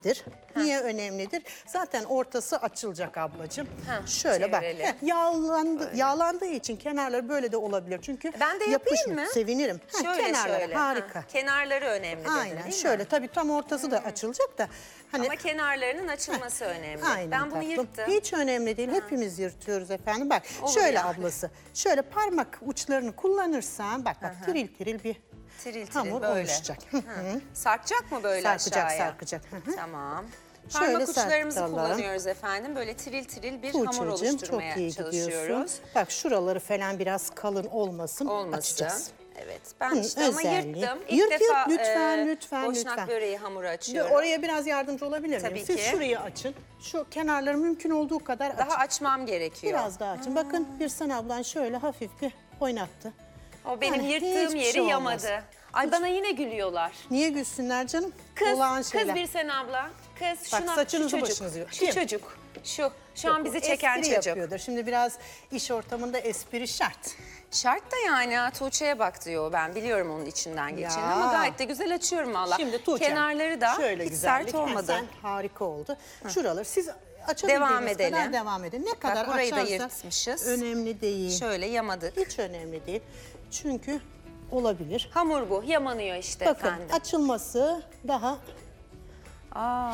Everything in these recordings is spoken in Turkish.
Niye önemlidir? Zaten ortası açılacak ablacığım. Şöyle çevirelim. bak. Yağlandığı için kenarları böyle de olabilir. Çünkü Ben de yapayım mı? Sevinirim. Kenarları harika. Kenarları önemli dedin, Aynen değil şöyle mi? tabii tam ortası da açılacak da. Hani, Ama kenarlarının açılması önemli. aynen Ben bunu tatlım. yırttım. Hiç önemli değil. Hepimiz yırtıyoruz efendim. Bak Olur şöyle yani. ablası. Şöyle parmak uçlarını kullanırsan bak tiril tiril bir Tiril tiril hamur böyle. oluşacak. Sarkacak mı böyle Sarkacak aşağıya? sarkacak. Tamam. Şöyle Parmak uçlarımızı sarkıtalım. kullanıyoruz efendim. Böyle tiril tiril bir hamur Tuğçe'cim çok oluşturmaya iyi çalışıyoruz. gidiyorsun. Bak şuraları falan biraz kalın olmasın. Olmasın. Açacağız. Evet. Ben Bunun işte ama özelliği. yırttım. İlk Yırt, defa lütfen, boşnak lütfen. böreği hamuru açıyorum. Oraya biraz yardımcı olabilir miyim? Tabii Siz ki. şurayı açın. Şu kenarları mümkün olduğu kadar Daha açın. açmam gerekiyor. Biraz daha açın. Bakın Birsen ablan şöyle hafif bir oynattı. O benim Yani yırttığım hiçbir yeri şey olmaz. yamadı. Ay bana yine gülüyorlar. Niye gülsünler canım? Kız, Olağan kız şeyler. Birsen abla. Kız Bak, şuna, saçınızı şu çocuk. başınızı yok. Şu Kim? çocuk. Şu an bizi çeken Espri çocuk. yapıyordur. Şimdi biraz iş ortamında espri şart. Şart da yani ha, Tuğçe'ye bak diyor, ben biliyorum onun içinden geçeni Ya. ama gayet de güzel açıyorum valla. Şimdi Tuğçe, Kenarları da şöyle hiç güzellik, sert olmadı. Sen harika oldu. Şuraları siz Devam açabildiğiniz edelim. kadar devam edin. Ne kadar burayı da açarsa yırtmışız. önemli değil. Şöyle yamadık. Hiç önemli değil. Çünkü olabilir. Hamur bu, yamanıyor işte Bakın efendim. açılması daha Aa,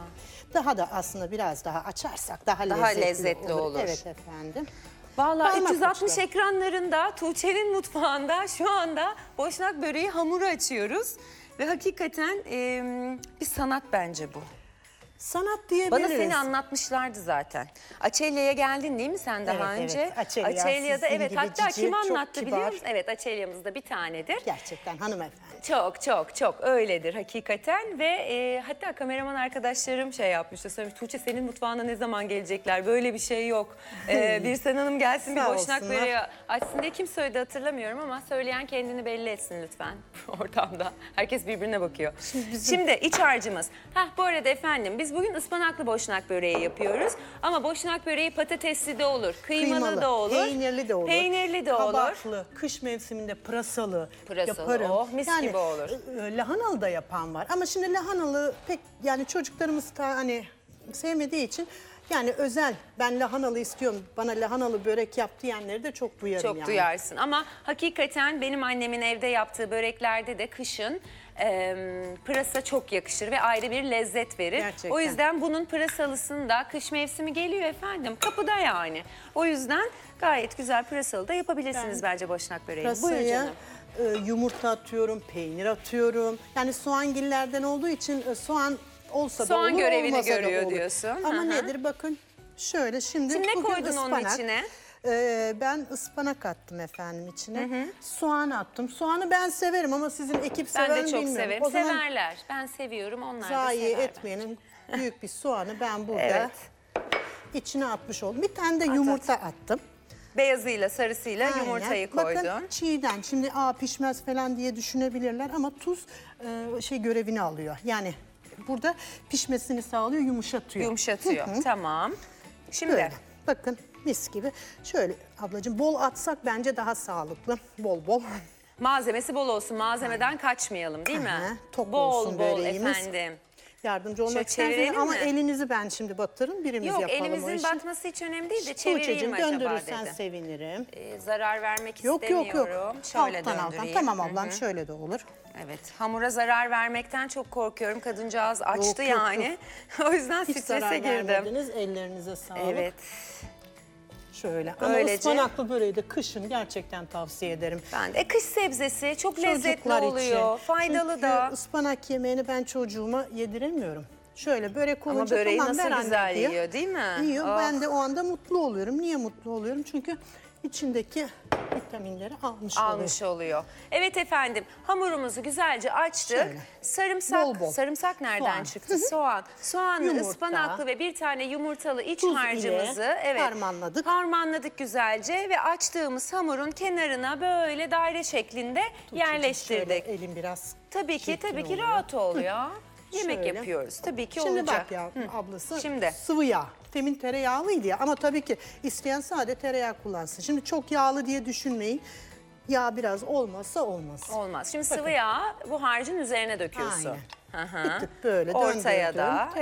da aslında biraz daha açarsak daha lezzetli olur. Evet efendim. vallahi Parmak 360 uçları. ekranlarında Tuğçe'nin mutfağında şu anda boşnak böreği hamuru açıyoruz. Ve hakikaten bir sanat bence bu. Sanat diyebiliriz. Bana seni anlatmışlardı zaten. Açelya'ya geldin değil mi sen daha Evet, önce? evet. Açelya, Açelya'da sizin evet, gibi hatta cici, kim çok anlattı biliyor kibar. musun? Evet, Açelya'mızda bir tanedir. Gerçekten hanımefendi. Çok öyledir hakikaten ve hatta kameraman arkadaşlarım şey yapmıştı. Söylemiş, Tuğçe senin mutfağına ne zaman gelecekler? Böyle bir şey yok. Birsen Hanım gelsin bir Sağ boşnak olsunlar. böreği açsın diye kim söyledi hatırlamıyorum ama söyleyen kendini belli etsin lütfen ortamda. Herkes birbirine bakıyor. Şimdi iç harcımız. Bu arada efendim biz bugün ıspanaklı boşnak böreği yapıyoruz. Ama boşnak böreği patatesli de olur, kıymalı da olur. Peynirli de olur. Peynirli de olur. Kabaklı, kış mevsiminde pırasalı, yaparım. oh, mis gibi olur. Lahanalı da yapan var. Ama şimdi lahanalı pek yani çocuklarımız da hani sevmediği için yani özel ben lahanalı istiyorum bana lahanalı börek yap diyenleri de çok duyarım Çok yani. duyarsın ama hakikaten benim annemin evde yaptığı böreklerde de kışın pırasa çok yakışır ve ayrı bir lezzet verir. Gerçekten. O yüzden bunun pırasalısını da kış mevsimi geliyor efendim kapıda yani. O yüzden gayet güzel pırasalı da yapabilirsiniz bence boşnak böreği. Buyur Pırasaya canım. yumurta atıyorum, peynir atıyorum. Yani soğangillerden olduğu için soğan olsa da Soğan olur, görevini olmasa da görüyor olur. diyorsun. Ama Hı hı. nedir bakın şöyle şimdi Şimdi ne bugün koydun onun içine? Ben ıspanak attım efendim içine. Soğan attım. Soğanı ben severim ama sizin ekip sever Ben mi de çok bilmiyorum. severim. O zaman Severler. Ben seviyorum. Onlar da zayi severler. etmeyenin büyük bir soğanı ben burada Evet. içine atmış oldum. Bir tane de yumurta attım. Beyazıyla sarısıyla Aynen. yumurtayı koydun. Bakın çiğden şimdi pişmez falan diye düşünebilirler ama tuz görevini alıyor. Yani burada pişmesini sağlıyor, yumuşatıyor. Yumuşatıyor. Tamam. Şimdi Böyle. Bakın mis gibi. Şöyle ablacığım bol atsak bence daha sağlıklı. Bol bol. malzemesi bol olsun. Malzemeden kaçmayalım değil mi? Aha, tok bol olsun bol böreğimiz. efendim. Yardımcı olmak Şöyle isterseniz çevirelim ama mi? elinizi ben şimdi batırın. Birimiz Yok yapalım o elimizin işi. batması hiç önemli değil de çevireyim Tuğçe'cim acaba döndürürsen dedim. sevinirim. Zarar vermek Yok istemiyorum. Şöyle alttan. döndüreyim. Tamam ablam şöyle de olur. Evet, hamura zarar vermekten çok korkuyorum. Kadıncağız açtı Yok, yok, yani. O yüzden Hiç strese zarar girdim. vermediniz. Ellerinize sağlık. Evet. Şöyle. Ama Böylece- ıspanaklı böreği de kışın gerçekten tavsiye ederim. Ben de kış sebzesi çok lezzetli Çocuklar oluyor. için. Faydalı Çünkü da. ıspanak yemeğini ben çocuğuma yediremiyorum. Şöyle börek Ama olunca böreği tamam nasıl ver anne güzel diyor. yiyor değil mi? Yiyor. Oh. Ben de o anda mutlu oluyorum. Niye mutlu oluyorum? Çünkü içindeki vitaminleri almış oluyor. Almış oluyor. Evet efendim hamurumuzu güzelce açtık. Şöyle. Sarımsak, Bol bol. sarımsak nereden Soğan. çıktı? Soğan. Soğanlı, Yumurta. ıspanaklı ve bir tane yumurtalı iç Tuz ile harcımızı harmanladık. Harmanladık güzelce ve açtığımız hamurun kenarına böyle daire şeklinde yerleştirdik. Şöyle elim biraz Tabii ki çirkin tabii ki oluyor. rahat ol ya. Yemek Şöyle. yapıyoruz. Tabii ki Şimdi olacak. bak ya ablası Şimdi. sıvı yağ. Temin tereyağlıydı ya ama tabii ki isteyen sade tereyağı kullansın. Şimdi çok yağlı diye düşünmeyin. Yağ biraz olmazsa olmaz. Olmaz. Şimdi sıvı yağ bu harcın üzerine döküyorsun. Aynen. Hı hı. Bir tık böyle Ortaya döndürdüm. da.